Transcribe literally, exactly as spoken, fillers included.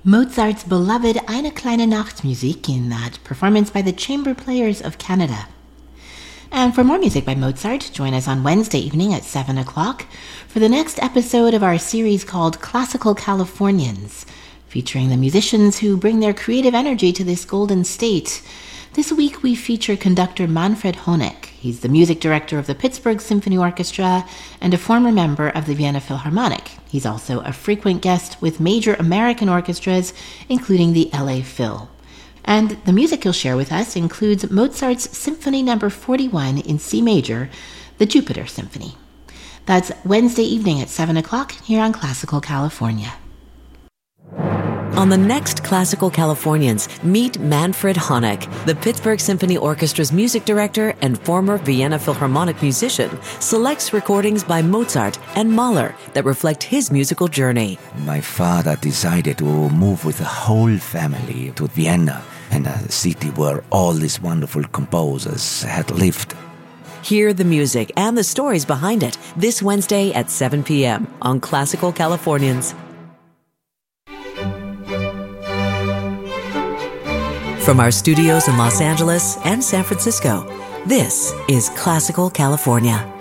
Mozart's beloved Eine kleine Nachtmusik in that performance by the Chamber Players of Canada. And for more music by Mozart, join us on Wednesday evening at seven o'clock for the next episode of our series called Classical Californians, featuring the musicians who bring their creative energy to this golden state. This week we feature conductor Manfred Honeck. He's the music director of the Pittsburgh Symphony Orchestra and a former member of the Vienna Philharmonic. He's also a frequent guest with major American orchestras, including the L A Phil. And the music he'll share with us includes Mozart's Symphony Number forty-one in C major, the Jupiter Symphony. That's Wednesday evening at seven o'clock here on Classical California. On the next Classical Californians, meet Manfred Honeck, the Pittsburgh Symphony Orchestra's music director and former Vienna Philharmonic musician, selects recordings by Mozart and Mahler that reflect his musical journey. My father decided to move with the whole family to Vienna, and a city where all these wonderful composers had lived. Hear the music and the stories behind it this Wednesday at seven p.m. on Classical Californians. From our studios in Los Angeles and San Francisco, this is Classical California.